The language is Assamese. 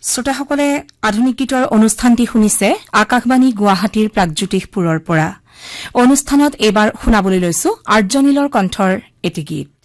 শ্ৰোতাসকলে আধুনিক গীতৰ অনুষ্ঠানটি শুনিছে আকাশবাণী গুৱাহাটীৰ প্ৰাগজ্যোতিষপুৰৰ পৰা অনুষ্ঠানত এবাৰ শুনাবলৈ লৈছো আৰ্যনীলৰ কণ্ঠৰ এটি গীত